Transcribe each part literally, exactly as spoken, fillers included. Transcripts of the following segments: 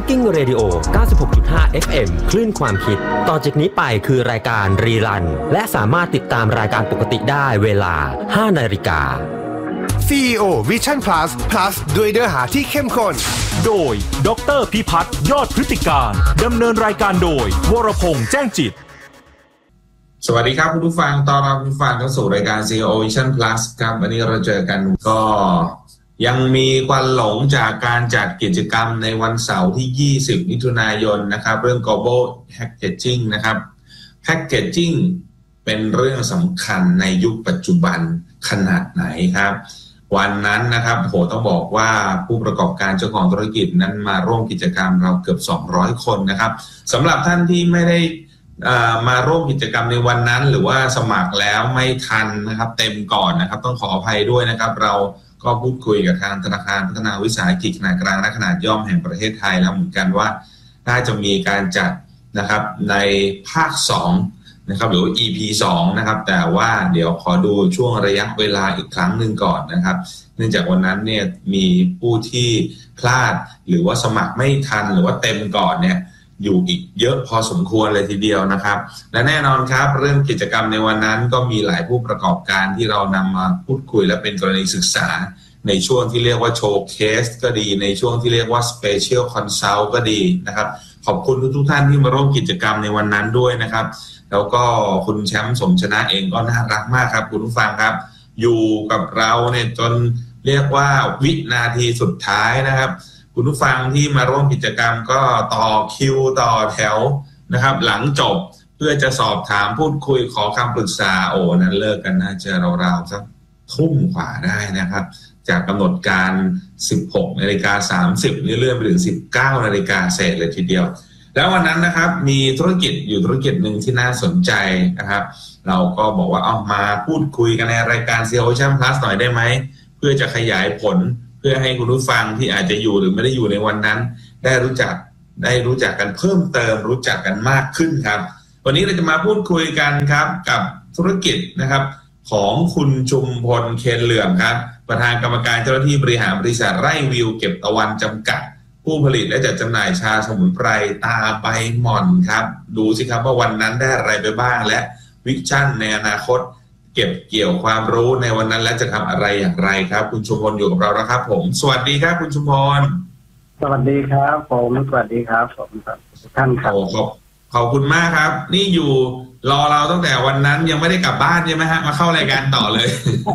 Thinking Radio เก้าสิบหกจุดห้า เอฟ เอ็ม คลื่นความคิดต่อจากนี้ไปคือรายการรีรันและสามารถติดตามรายการปกติได้เวลา ห้านาฬิกาซี อี โอ Vision Plus Plus ด้วยเนื้อหาที่เข้มข้นโดยดร.พิพัฒน์ยอดพฤติการดำเนินรายการโดยวรพงษ์แจ้งจิตสวัสดีครับคุณผู้ฟังต้อนรับคุณผู้ฟังเข้าสู่รายการ ซี อี โอ Vision Plus ครับวันนี้เราเจอกันก็ยังมีควันหลงจากการจัดกิจกรรมในวันเสาร์ที่ยี่สิบมิถุนายนนะครับเรื่อง Global Packaging นะครับ Packaging เป็นเรื่องสำคัญในยุคปัจจุบันขนาดไหนครับวันนั้นนะครับโหต้องบอกว่าผู้ประกอบการเจ้าของธุรกิจนั้นมาร่วมกิจกรรมเราเกือบสองร้อยคนนะครับสำหรับท่านที่ไม่ได้มาร่วมกิจกรรมในวันนั้นหรือว่าสมัครแล้วไม่ทันนะครับเต็มก่อนนะครับต้องขออภัยด้วยนะครับเราก็พูดคุยกับทางธนาคารพัฒนาวิสาหกิจขนาดกลางและขนาดย่อมแห่งประเทศไทยแล้วเหมือนกันว่าน่าจะมีการจัดนะครับในภาคสองนะครับหรือ อี พี สองนะครับแต่ว่าเดี๋ยวขอดูช่วงระยะเวลาอีกครั้งหนึ่งก่อนนะครับเนื่องจากวันนั้นเนี่ยมีผู้ที่พลาดหรือว่าสมัครไม่ทันหรือว่าเต็มก่อนเนี่ยอยู่อีกเยอะพอสมควรเลยทีเดียวนะครับและแน่นอนครับเรื่องกิจกรรมในวันนั้นก็มีหลายผู้ประกอบการที่เรานำมาพูดคุยและเป็นกรณีศึกษาในช่วงที่เรียกว่าโชว์เคสก็ดีในช่วงที่เรียกว่า Special Consult ก็ดีนะครับขอบคุณทุกๆท่านที่มาร่วมกิจกรรมในวันนั้นด้วยนะครับแล้วก็คุณแชมป์สมชนะเองก็น่ารักมากครับคุณผู้ฟังครับอยู่กับเราเนี่ยจนเรียกว่าวินาทีสุดท้ายนะครับคุณผู้ฟังที่มาร่วมกิจกรรมก็ต่อคิวต่อแถวนะครับหลังจบเพื่อจะสอบถามพูดคุยขอคำปรึกษาโอ้นั้นเลิกกันน่าจะราวๆสักทุ่มกว่าได้นะครับจากกำหนดการ สิบหกนาฬิกาสามสิบนี่เลื่อนไปถึง สิบเก้านาฬิกาเศษเลยทีเดียวแล้ววันนั้นนะครับมีธุรกิจอยู่ธุรกิจหนึ่งที่น่าสนใจนะครับเราก็บอกว่าเอามาพูดคุยกันในรายการ ซี อี โอ Vision Plus หน่อยได้ไหมเพื่อจะขยายผลเพื่อให้คุณผู้ฟังที่อาจจะอยู่หรือไม่ได้อยู่ในวันนั้นได้รู้จักได้รู้จักกันเพิ่มเติมรู้จักกันมากขึ้นครับวันนี้เราจะมาพูดคุยกันครับกับธุรกิจนะครับของคุณชุมพลเคนเหลื่อมครับประธานกรรมการเจ้าหน้าที่บริหารบริษัทไร่วิวเก็บตะวันจำกัดผู้ผลิตและจัดจำหน่ายชาสมุนไพรตาใบหม่อนครับดูสิครับว่าวันนั้นได้อะไรไปบ้างและวิชั่นในอนาคตเก็บเกี่ยวความรู้ในวันนั้นและจะทำอะไรอย่างไรครับคุณชุมพลอยู่กับเราแล้วครับผมสวัสดีครับคุณชุมพลสวัสดีครับผมสวัสดีครับผมทุกท่านครับขอบขอบคุณมากครับนี่อยู่รอเราตั้งแต่วันนั้นยังไม่ได้กลับบ้านใช่ไหมฮะมาเข้ารายการต่อเลย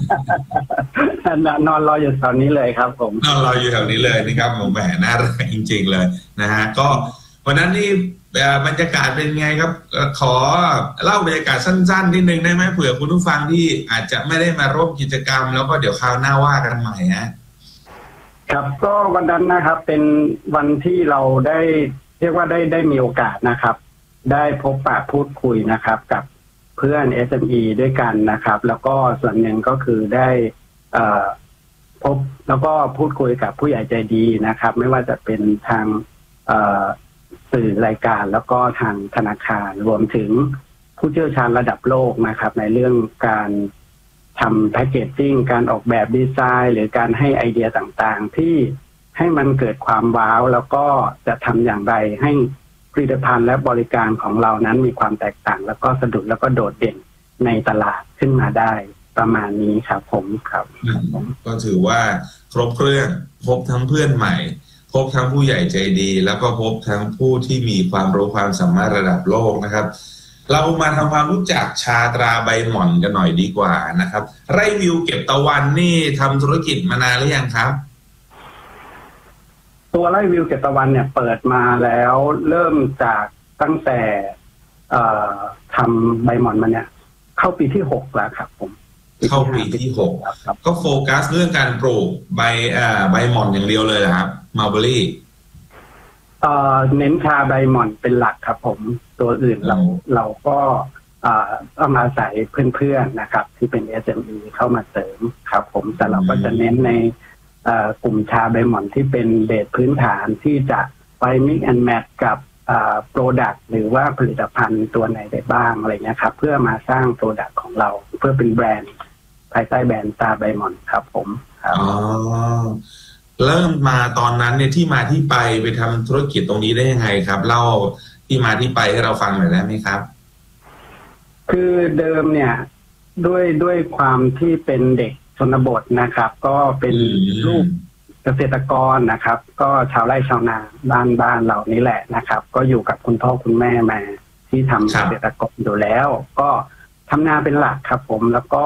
นอนรออยู่แถวนี้เลยครับผมนอนรออยู่แถวนี้เลยนี่ครับผมแหมน่ารักจริงๆเลยนะฮะก็วันนั้นนี่บรรยากาศเป็นไงครับขอเล่าบรรยากาศสั้นๆนิดนึงได้ไหมเผื่อคุณผู้ฟังที่อาจจะไม่ได้มาร่วมกิจกรรมแล้วก็เดี๋ยวคราวหน้าว่ากันใหม่ฮะครับก็วันนั้นนะครับเป็นวันที่เราได้เรียกว่าได้ได้มีโอกาสนะครับได้พบปะพูดคุยนะครับกับเพื่อน เอส เอ็ม อี ด้วยกันนะครับแล้วก็ส่วนหนึ่งก็คือได้พบแล้วก็พูดคุยกับผู้ใหญ่ใจดีนะครับไม่ว่าจะเป็นทางสื่อรายการแล้วก็ทางธนาคารรวมถึงผู้เชี่ยวชาญระดับโลกนะครับในเรื่องการทำแพคเกจจิ้งการออกแบบดีไซน์หรือการให้ไอเดียต่างๆที่ให้มันเกิดความว้าวแล้วก็จะทำอย่างไรให้ผลิตภัณฑ์และบริการของเรานั้นมีความแตกต่างแล้วก็สะดุดแล้วก็โดดเด่นในตลาดขึ้นมาได้ประมาณนี้ครับผมครับก็ถือว่าครบเครื่องพบทั้งเพื่อนใหม่พบทั้งผู้ใหญ่ใจดีแล้วก็พบทั้งผู้ที่มีความรู้ความสามารถระดับโลกนะครับเรามาทำความรู้จักชาตราใบหม่อนกันหน่อยดีกว่านะครับไร่วิวเก็บตะวันนี่ทำธุรกิจมานานหรือยังครับตัวไร่วิวเก็บตะวันเนี่ยเปิดมาแล้วเริ่มจากตั้งแต่ทำใบหม่อนมาเนี่ยเข้าปีที่หกแล้วครับผมเข้าปีที่หกก็โฟกัสเรื่องการปลูกใบใบหม่อนอย่างเดียวเลยเหรอครับมัลเบอรี่เน้นชาใบหม่อนเป็นหลักครับผมตัวอื่นเราเราก็เอามาใส่เพื่อนๆนะครับที่เป็น เอส เอ็ม อี เข้ามาเสริมครับผมแต่เราก็จะเน้นในกลุ่มชาใบหม่อนที่เป็นเบสพื้นฐานที่จะไป mix and match กับโปรดักต์หรือว่าผลิตภัณฑ์ตัวไหนได้บ้างอะไรเงี้ยครับเพื่อมาสร้างโปรดักต์ของเราเพื่อเป็นแบรนด์ภายใต้แบรนด์ตาใบหม่อนครับผมอ๋อเริ่มมาตอนนั้นเนี่ยที่มาที่ไปไปทำธุรกิจตรงนี้ได้ยังไงครับเล่าที่มาที่ไปให้เราฟังหน่อยได้ไหมครับคือเดิมเนี่ยด้วยด้วยความที่เป็นเด็กชนบทนะครับก็เป็นลูกเกษตรกรนะครับก็ชาวไร่ชาวนาบ้านบ้านเรานี่แหละนะครับก็อยู่กับคุณพ่อคุณแม่มาที่ทำเกษตรกรอยู่แล้วก็ทำนาเป็นหลักครับผมแล้วก็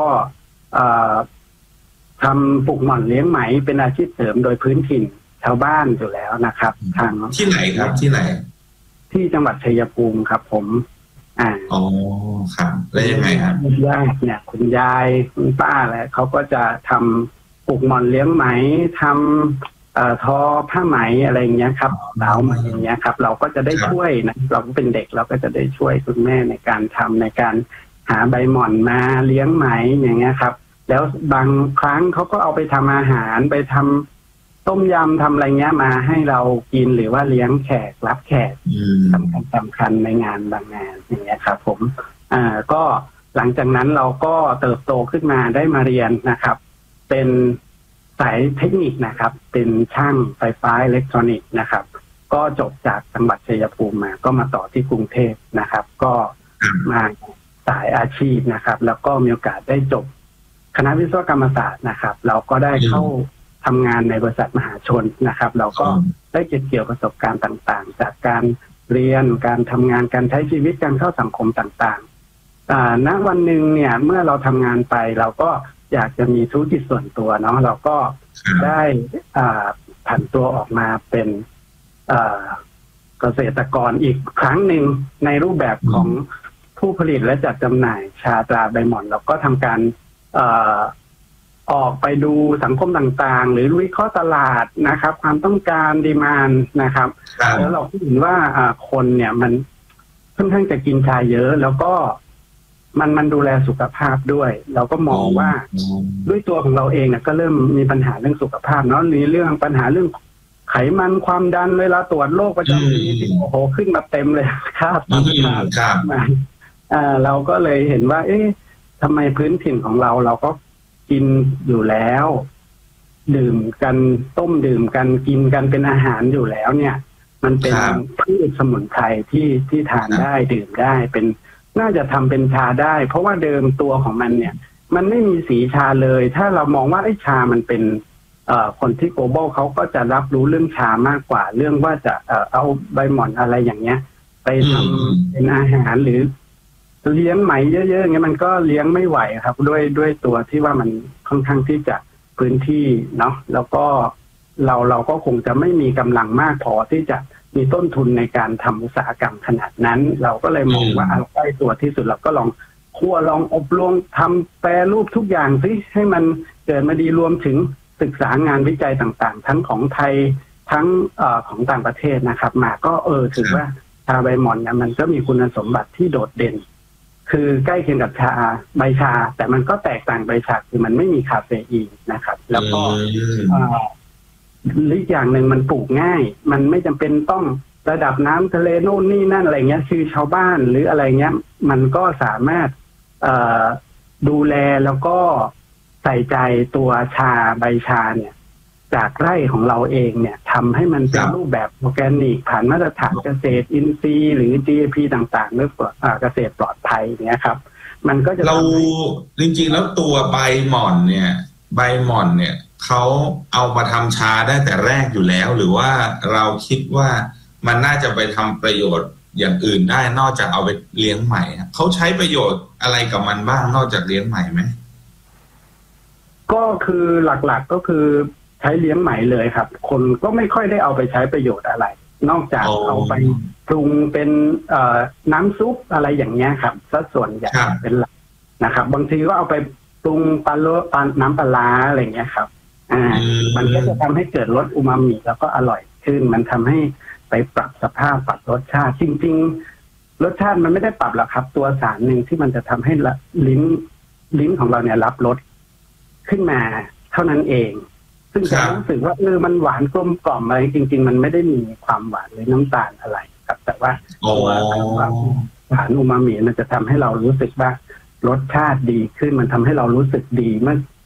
ทำปลูกหม่อนเลี้ยงไหมเป็นอาชีพเสริมโดยพื้นถิ่นชาวบ้านอยู่แล้วนะครับทางที่ไหนครับที่ไหนที่จังหวัดชัยภูมิครับผมอ่าอ๋อครับแล้วยังไงครับคุณยายเนี่ยคุณยายคุณป้าอะไรเขาก็จะทำปลูกหม่อนเลี้ยงไหมทำเอ่อทอผ้าไหมอะไรอย่างเงี้ยครับดาวไหมอย่างเงี้ยครับเราก็จะได้ช่วยนะเราเป็นเด็กเราก็จะได้ช่วยคุณแม่ในการทำในการหาใบหม่อนมาเลี้ยงไหมอย่างเงี้ยครับแล้วบางครั้งเขาก็เอาไปทำอาหารไปทำต้มยำทำอะไรเงี้ยมาให้เรากินหรือว่าเลี้ยงแขกรับแขกสำคัญสำคัญในงานบางงานอย่างเงี้ยครับผมอ่าก็หลังจากนั้นเราก็เติบโตขึ้นมาได้มาเรียนนะครับเป็นสายเทคนิคนะครับเป็นช่างไฟฟ้าอิเล็กทรอนิกส์นะครับก็จบจากจังหวัดชัยภูมิมาก็มาต่อที่กรุงเทพนะครับก็มาสายอาชีพนะครับแล้วก็มีโอกาสได้จบคณะวิศวกรรมศาสตร์นะครับเราก็ได้เข้าทำงานในบริษัทมหาชนนะครับเราก็ได้เก็บเกี่ยวประสบการณ์ต่างๆจากการเรียนการทำงานการใช้ชีวิตการเข้าสังคมต่างๆอ่าณวันหนึ่งเนี่ยเมื่อเราทำงานไปเราก็อยากจะมีธุรกิจส่วนตัวเนาะเราก็ได้อ่าผันตัวออกมาเป็นอ่าเกษตรกรอีกครั้งหนึ่งในรูปแบบของผู้ผลิตและจัดจำหน่ายชาตราใบหม่อนเราก็ทำการเอ่อออกไปดูสังคมต่างๆหรือวิเคราะห์ตลาดนะครับความต้องการดีมานด์นะครับแล้วเราเห็นว่าคนเนี่ยมันค่อนข้างจะกินชาเยอะแล้วก็มันมันดูแลสุขภาพด้วยเราก็มองว่าด้วยตัวของเราเองเนี่ยก็เริ่มมีปัญหาเรื่องสุขภาพเนาะมีเรื่องปัญหาเรื่องไขมันความดันเวลาตรวจโรคประจำปีที่โอ้โหขึ้นมาเต็มเลยครับครับอ่าเราก็เลยเห็นว่าเอ๊ะทำไมพื้นถิ่นของเราเราก็กินอยู่แล้วดื่มกันต้มดื่มกันกินกันเป็นอาหารอยู่แล้วเนี่ยมันเป็นพืชสมุนไพรที่ที่ทานได้ดื่มได้เป็นน่าจะทำเป็นชาได้เพราะว่าเดิมตัวของมันเนี่ยมันไม่มีสีชาเลยถ้าเรามองว่าไอ้ชามันเป็นเอ่อคนที่โกลบอลเขาก็จะรับรู้เรื่องชามากกว่าเรื่องว่าจะเอ่อเอาใบหม่อนอะไรอย่างเงี้ยไปทำเป็นอาหารหรือเลี้ยงไหมเยอะๆอย่างเงี้ยมันก็เลี้ยงไม่ไหวครับด้วยด้วยตัวที่ว่ามันค่อนข้างที่จะพื้นที่เนาะแล้วก็เราเราก็คงจะไม่มีกำลังมากพอที่จะมีต้นทุนในการทำอุตสาหกรรมขนาดนั้นเราก็เลยมองว่าเอาใกล้ตัวที่สุดเราก็ลองคั่วลองอบรวมทำแปรรูปทุกอย่างซิให้มันเกิดมาดีรวมถึงศึกษางานวิจัยต่างๆทั้งของไทยทั้งเอ่อของต่างประเทศนะครับมาก็เออถือว่าชาใบหม่อนเนี่ยมันก็มีคุณสมบัติที่โดดเด่นคือใกล้เคียงกับชาใบชาแต่มันก็แตกต่างใบชาคือมันไม่มีคาเฟอีนนะครับแล้วก็อีกอย่างหนึ่งมันปลูกง่ายมันไม่จำเป็นต้องระดับน้ำทะเลโน่นนี่นั่นอะไรเงี้ยคือชาวบ้านหรืออะไรเงี้ยมันก็สามารถดูแลแล้วก็ใส่ใจตัวชาใบชาเนี่ยจากไร่ของเราเองเนี่ยทำให้มันเป็นรูปแบบออร์แกนิกผ่านมาตรฐานเกษตรอินทรีย์หรือ จี เอ พี ต่างๆเรื่องเกษตรปลอดภัยเนี่ยครับมันก็จะเราจริงๆแล้วตัวใบหม่อนเนี่ยใบหม่อนเนี่ยเขาเอามาทำชาได้แต่แรกอยู่แล้วหรือว่าเราคิดว่ามันน่าจะไปทำประโยชน์อย่างอื่นได้นอกจากเอาไปเลี้ยงไหมเขาใช้ประโยชน์อะไรกับมันบ้างนอกจากเลี้ยงไหมไหมก็คือหลักๆก็คือใช้เลี้ยงไหมเลยครับคนก็ไม่ค่อยได้เอาไปใช้ประโยชน์อะไรนอกจากเอาไปปรุงเป็นเอ่อน้ำซุปอะไรอย่างเงี้ยครับสัดส่วนใหญ่เป็นหลักนะครับบางทีก็เอาไปปรุงปลาโลปลาน้ำปลาร้าอะไรเงี้ยครับอ่ามันก็จะทำให้เกิดรสอูมามิแล้วก็อร่อยขึ้นมันทำให้ไปปรับสภาพปรับรสชาติจริงๆรสชาติมันไม่ได้ปรับหรอกครับตัวสารหนึ่งที่มันจะทำให้ลิ้นลิ้นของเราเนี่ยรับรสขึ้นมาเท่านั้นเองซึ่งจะรู้สึกว่าเออมันหวานกลมกล่อมอะไรจริงๆมันไม่ได้มีความหวานหรือน้ำตาลอะไรครับแต่ว่าตัวสารอูมามิมันจะทำให้เรารู้สึกว่ารสชาติดีขึ้นมันทำให้เรารู้สึกดีเมื่อ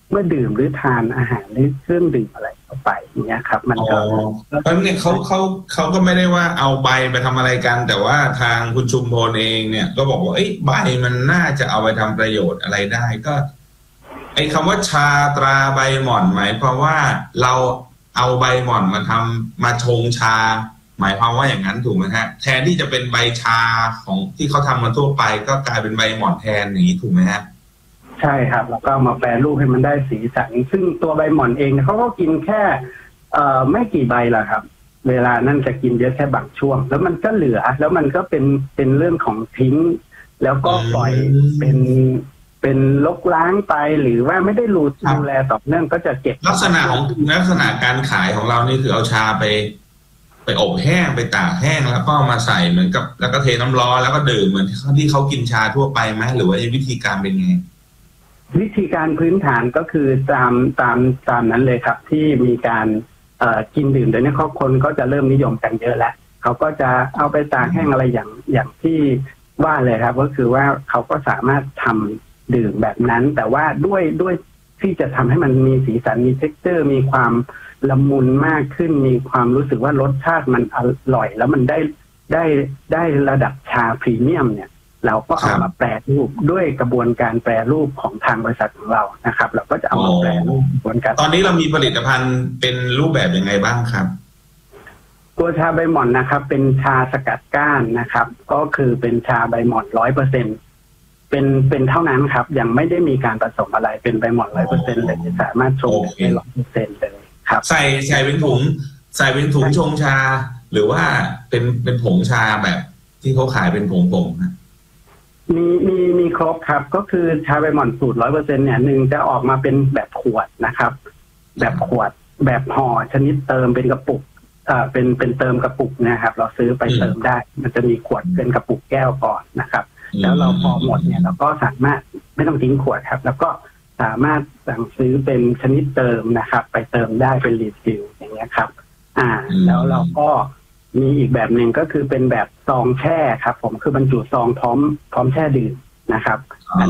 เมื่อดื่มหรือทานอาหารหรือเครื่องดื่มอะไรเข้าไปอย่างเงี้ยครับมันก็เพราะเนี่ยเขาเขาเขาก็ไม่ได้ว่าเอาใบไปทำอะไรกันแต่ว่าทางคุณชุมพลเองเนี่ยก็บอกว่าเอ้ยใบมันน่าจะเอาไปทำประโยชน์อะไรได้ก็ไอ้คำว่าชาตราใบหม่อนหมายความว่าเราเอาใบหม่อนมาทำมาชงชาหมายความว่าอย่างนั้นถูกไหมฮะแทนที่จะเป็นใบชาของที่เขาทำกันทั่วไปก็กลายเป็นใบหม่อนแทนอย่างนี้ถูกไหมฮะใช่ครับแล้วก็มาแปรรูปให้มันได้สีสันซึ่งตัวใบหม่อนเองเขาก็กินแค่เอ่อไม่กี่ใบหรอกครับเวลานั่นจะกินเยอะแค่บางช่วงแล้วมันก็เหลือแล้วมันก็เป็นเป็นเรื่องของทิ้งแล้วก็ปล่อยเป็นเป็นลกล้างไปหรือว่าไม่ได้รูดูแลต่อเนื่องก็จะเก็บลักษณะของลักษณะการขายของเรานี่คือเอาชาไปไปอบแห้งไปตากแห้งแล้วก็มาใส่เหมือนกับแล้วก็เทน้ำร้อนแล้วก็ดื่มเหมือนที่เขากินชาทั่วไปไหมหรือว่าวิธีการเป็นไงวิธีการพื้นฐานก็คือตามตามตามนั้นเลยครับที่มีการเอ่อกินดื่มโดยนี้คนก็จะเริ่มนิยมกันเยอะแล้วเขาก็จะเอาไปตากแห้งอะไรอย่างอย่างที่ว่าเลยครับก็คือว่าเขาก็สามารถทำดื่มแบบนั้นแต่ว่าด้วยด้วยที่จะทำให้มันมีสีสันมีเท็กเจอร์มีความละมุนมากขึ้นมีความรู้สึกว่ารสชาติมันอร่อยแล้วมันได้ได้ได้ระดับชาพรีเมียมเนี่ยเราก็เอามาแปรรูปด้วยกระบวนการแปรรูปของทางบริษัทของเรานะครับเราก็จะเอามาแปรรูปกระบวนการตอนนี้เรามีผลิตภัณฑ์เป็นรูปแบบยังไงบ้างครับตัวชาใบหม่อนนะครับเป็นชาสกัดก้านนะครับก็คือเป็นชาใบหม่อนร้อยเปอร์เซ็นต์เป็นเป็นเท่านั้นครับยังไม่ได้มีการผสมอะไรเป็นใบหม่อนร้อยเปอร์เซ็นต์เลยสามารถชงได้ร้อยเปอร์เซ็นต์เลยครับใส่ใส่เป็นถุงใส่เป็นถุงชงชาหรือว่าเป็นเป็นผงชาแบบที่เขาขายเป็นผงผงนะมีมีมีครบครับก็คือชาใบหม่อนสูตรร้อยเปอร์เซ็นต์เนี่ยหนึ่งจะออกมาเป็นแบบขวดนะครับแบบขวดแบบห่อชนิดเติมเป็นกระปุกอ่าเป็นเป็นเติมกระปุกนะครับเราซื้อไปเติมได้มันจะมีขวดเป็นกระปุกแก้วก่อนนะครับแล้วเราพอหมดเนี่ยเราก็สามารถไม่ต้องทิ้งขวดครับแล้วก็สามารถสั่งซื้อเป็นชนิดเติมนะครับไปเติมได้เป็นรีฟิลอย่างเงี้ยครับอ่าแล้วเราก็มีอีกแบบหนึ่งก็คือเป็นแบบซองแช่ครับผมคือบรรจุซองพร้อมพร้อมแช่ดื่มนะครับ